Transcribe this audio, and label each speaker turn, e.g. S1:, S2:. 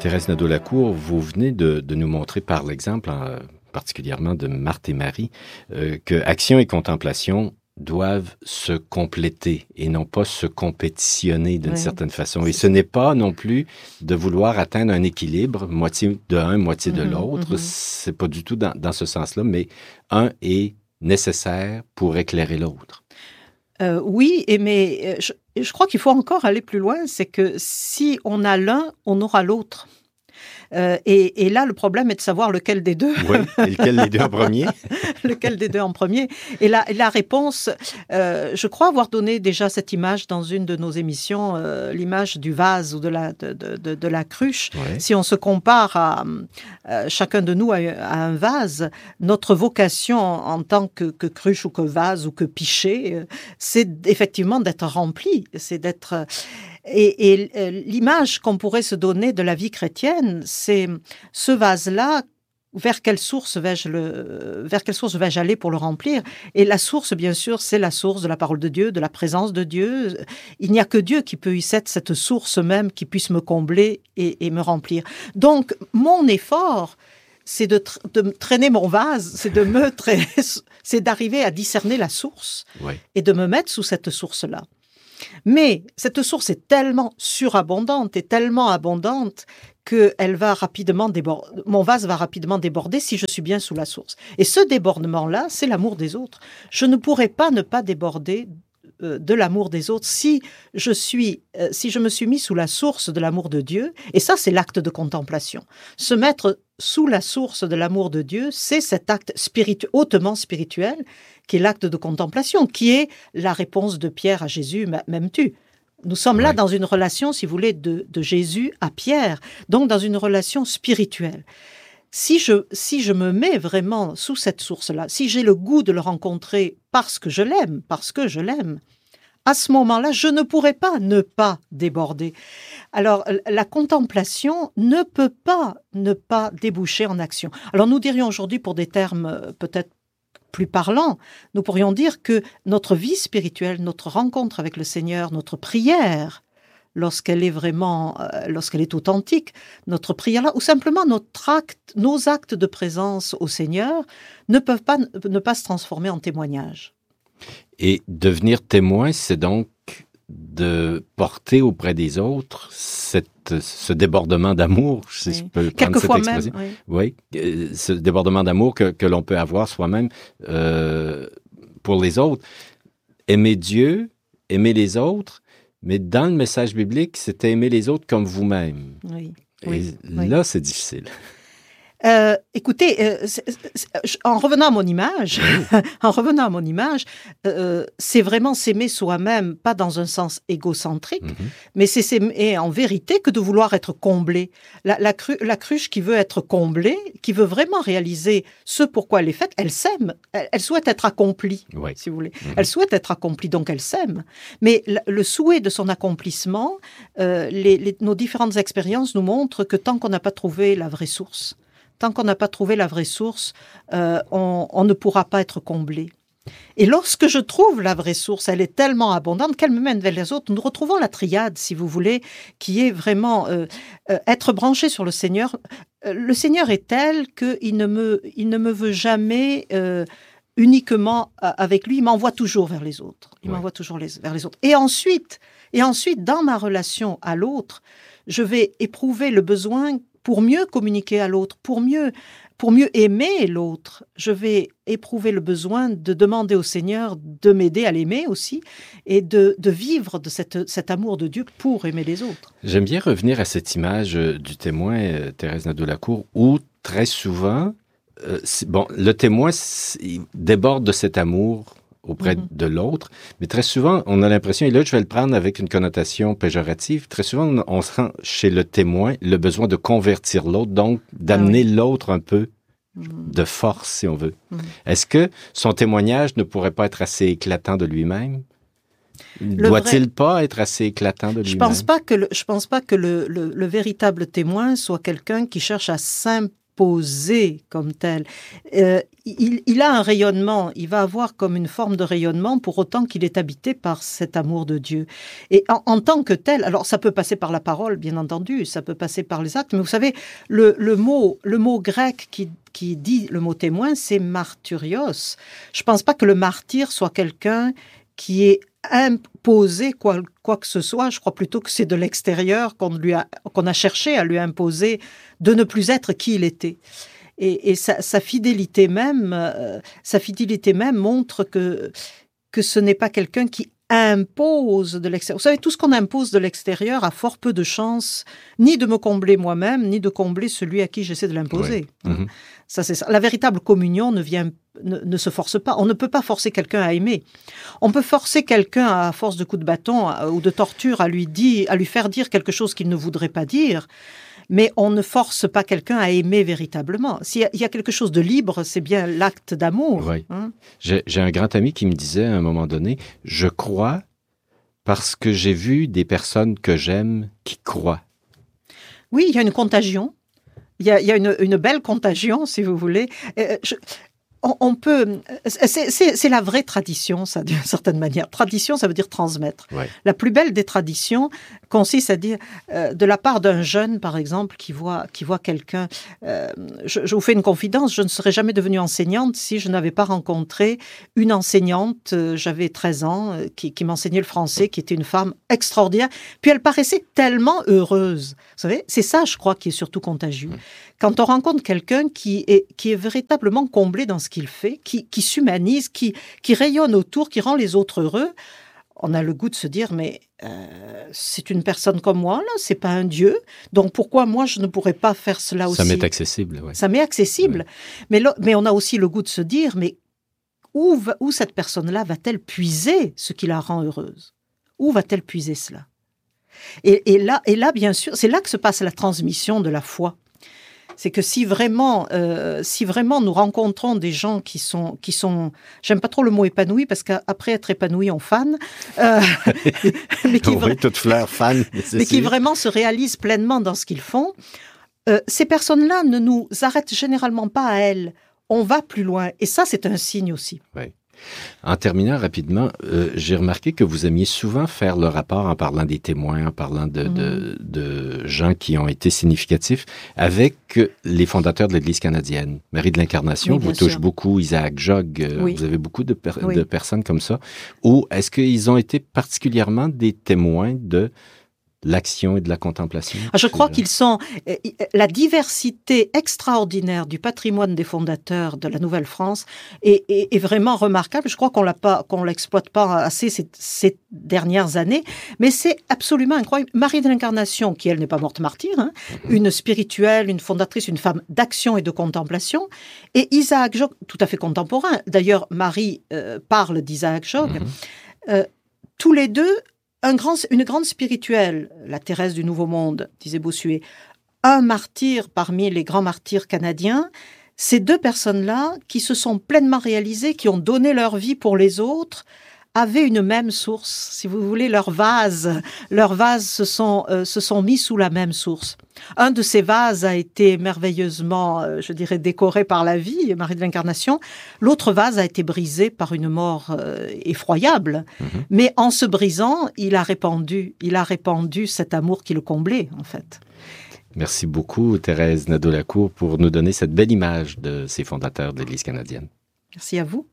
S1: Thérèse Nadeau-Lacour, vous venez de nous montrer par l'exemple, particulièrement de Marthe et Marie, que action et contemplation doivent se compléter et non pas se compétitionner d'une certaine façon. Et ce n'est pas non plus de vouloir atteindre un équilibre, moitié de un, moitié de l'autre. C'est pas du tout dans ce sens-là, mais un est nécessaire pour éclairer l'autre.
S2: Oui, mais je crois qu'il faut encore aller plus loin, c'est que si on a l'un, on aura l'autre. Et là, le problème est de savoir lequel des deux.
S1: Oui, et lequel des deux en premier.
S2: Lequel des deux en premier. Et la réponse, je crois avoir donné déjà cette image dans une de nos émissions, l'image du vase ou de la cruche. Ouais. Si on se compare à chacun de nous à un vase, notre vocation en tant que cruche ou que vase ou que pichet, c'est effectivement d'être rempli, c'est d'être... Et l'image qu'on pourrait se donner de la vie chrétienne, c'est ce vase-là, vers quelle source vais-je aller pour le remplir? Et la source, bien sûr, c'est la source de la parole de Dieu, de la présence de Dieu. Il n'y a que Dieu qui peut y être cette source même qui puisse me combler et me remplir. Donc, mon effort, c'est de traîner mon vase, c'est d'arriver à discerner la source et de me mettre sous cette source-là. Mais cette source est tellement surabondante et tellement abondante qu'elle va rapidement déborder. Mon vase va rapidement déborder si je suis bien sous la source. Et ce débordement-là, c'est l'amour des autres. Je ne pourrais pas ne pas déborder de l'amour des autres si je me suis mis sous la source de l'amour de Dieu. Et ça, c'est l'acte de contemplation. Se mettre sous la source de l'amour de Dieu, c'est cet acte hautement spirituel qui est l'acte de contemplation, qui est la réponse de Pierre à Jésus, m'aimes-tu ? Nous sommes là dans une relation, si vous voulez, de Jésus à Pierre, donc dans une relation spirituelle. Si je me mets vraiment sous cette source-là, si j'ai le goût de le rencontrer parce que je l'aime, à ce moment-là, je ne pourrai pas ne pas déborder. Alors, la contemplation ne peut pas ne pas déboucher en action. Alors, nous dirions aujourd'hui, pour des termes peut-être plus parlant, nous pourrions dire que notre vie spirituelle, notre rencontre avec le Seigneur, notre prière, lorsqu'elle est authentique, notre prière là, ou simplement nos actes de présence au Seigneur ne peuvent pas ne pas se transformer en témoignage.
S1: Et devenir témoin, c'est donc de porter auprès des autres ce débordement d'amour, si je peux prendre cette expression. Oui, ce débordement d'amour que l'on peut avoir soi-même pour les autres. Aimer Dieu, aimer les autres, mais dans le message biblique, c'était aimer les autres comme vous-même.
S2: Oui.
S1: Et là, c'est difficile.
S2: Écoutez, en revenant à mon image, c'est vraiment s'aimer soi-même, pas dans un sens égocentrique, mais c'est s'aimer en vérité que de vouloir être comblé. La cruche qui veut être comblée, qui veut vraiment réaliser ce pourquoi elle est faite, elle s'aime, elle souhaite être accomplie, si vous voulez. Elle souhaite être accomplie, donc elle s'aime. Mais le souhait de son accomplissement, nos différentes expériences nous montrent que tant qu'on n'a pas trouvé la vraie source, on ne pourra pas être comblé. Et lorsque je trouve la vraie source, elle est tellement abondante qu'elle me mène vers les autres. Nous retrouvons la triade, si vous voulez, qui est vraiment être branché sur le Seigneur. Le Seigneur est tel qu'il ne me veut jamais uniquement avec lui, il m'envoie toujours vers les autres. Vers les autres. Et ensuite, dans ma relation à l'autre, je vais éprouver le besoin pour mieux communiquer à l'autre, pour mieux aimer l'autre. Je vais éprouver le besoin de demander au Seigneur de m'aider à l'aimer aussi et de vivre de cet amour de Dieu pour aimer les autres.
S1: J'aime bien revenir à cette image du témoin, Thérèse Nadeau-Lacour, où très souvent, le témoin il déborde de cet amour auprès de l'autre, mais très souvent, on a l'impression, et là, je vais le prendre avec une connotation péjorative, très souvent, on sent chez le témoin le besoin de convertir l'autre, donc d'amener l'autre un peu de force, si on veut. Est-ce que son témoignage ne pourrait pas être assez éclatant de lui-même? Doit-il pas être assez éclatant de lui-même?
S2: Je pense pas que le véritable témoin soit quelqu'un qui cherche à imposé comme tel. Il a un rayonnement, il va avoir comme une forme de rayonnement pour autant qu'il est habité par cet amour de Dieu. Et en tant que tel, alors ça peut passer par la parole, bien entendu, ça peut passer par les actes, mais vous savez, le mot grec qui dit le mot témoin, c'est martyrios. Je ne pense pas que le martyr soit quelqu'un qui est imposé quoi que ce soit. Je crois plutôt que c'est de l'extérieur qu'on a cherché à lui imposer de ne plus être qui il était. Et sa fidélité même montre que ce n'est pas quelqu'un qui impose de l'extérieur. Vous savez, tout ce qu'on impose de l'extérieur a fort peu de chances ni de me combler moi-même, ni de combler celui à qui j'essaie de l'imposer.
S1: Oui. Mm-hmm.
S2: Ça, c'est ça. La véritable communion ne se force pas. On ne peut pas forcer quelqu'un à aimer. On peut forcer quelqu'un à force de coups de bâton ou de torture à lui faire dire quelque chose qu'il ne voudrait pas dire. Mais on ne force pas quelqu'un à aimer véritablement. S'il y a quelque chose de libre, c'est bien l'acte d'amour.
S1: Oui. J'ai un grand ami qui me disait à un moment donné, je crois parce que j'ai vu des personnes que j'aime qui croient.
S2: Oui, il y a une contagion. Il y a une belle contagion, si vous voulez. On peut... C'est la vraie tradition, ça, d'une certaine manière. Tradition, ça veut dire transmettre.
S1: Ouais.
S2: La plus belle des traditions consiste à dire, de la part d'un jeune, par exemple, qui voit quelqu'un... je vous fais une confidence, je ne serais jamais devenue enseignante si je n'avais pas rencontré une enseignante, j'avais 13 ans, qui m'enseignait le français, qui était une femme extraordinaire. Puis elle paraissait tellement heureuse. Vous savez, c'est ça, je crois, qui est surtout contagieux. Quand on rencontre quelqu'un qui est véritablement comblé dans ce qu'il fait, qui s'humanise, qui rayonne autour, qui rend les autres heureux, on a le goût de se dire, mais c'est une personne comme moi, là, c'est pas un dieu, donc pourquoi moi je ne pourrais pas faire cela aussi ?
S1: Ça m'est accessible, oui.
S2: Ça m'est accessible, oui. Mais on a aussi le goût de se dire, mais où cette personne-là va-t-elle puiser ce qui la rend heureuse ? Où va-t-elle puiser cela ? Et là, bien sûr, c'est là que se passe la transmission de la foi. C'est que si vraiment nous rencontrons des gens qui sont, j'aime pas trop le mot épanoui parce qu'après être épanoui, on fane, mais
S1: toute fleur fan,
S2: mais qui vraiment se réalisent pleinement dans ce qu'ils font. Ces personnes-là ne nous arrêtent généralement pas à elles. On va plus loin, et ça, c'est un signe aussi.
S1: Oui. En terminant rapidement, j'ai remarqué que vous aimiez souvent faire le rapport en parlant des témoins, en parlant de gens qui ont été significatifs avec les fondateurs de l'Église canadienne. Marie de l'Incarnation vous touche beaucoup, Isaac Jogues, vous avez beaucoup de personnes comme ça. Ou est-ce qu'ils ont été particulièrement des témoins de l'action et de la contemplation?
S2: Je crois qu'ils sont... La diversité extraordinaire du patrimoine des fondateurs de la Nouvelle-France est vraiment remarquable. Je crois qu'on l'exploite pas assez ces dernières années, mais c'est absolument incroyable. Marie de l'Incarnation, qui elle n'est pas morte martyre, une spirituelle, une fondatrice, une femme d'action et de contemplation, et Isaac Jogues, tout à fait contemporain. D'ailleurs, Marie parle d'Isaac Jogues. Tous les deux, une grande spirituelle, la Thérèse du Nouveau Monde, disait Bossuet, un martyr parmi les grands martyrs canadiens, ces deux personnes-là qui se sont pleinement réalisées, qui ont donné leur vie pour les autres, avaient une même source. Si vous voulez, leurs vases se sont mis sous la même source. Un de ces vases a été merveilleusement, je dirais, décoré par la vie, Marie de l'Incarnation. L'autre vase a été brisé par une mort effroyable. Mais en se brisant, il a répandu cet amour qui le comblait, en fait.
S1: Merci beaucoup, Thérèse Nadeau-Lacour, pour nous donner cette belle image de ces fondateurs de l'Église canadienne.
S2: Merci à vous.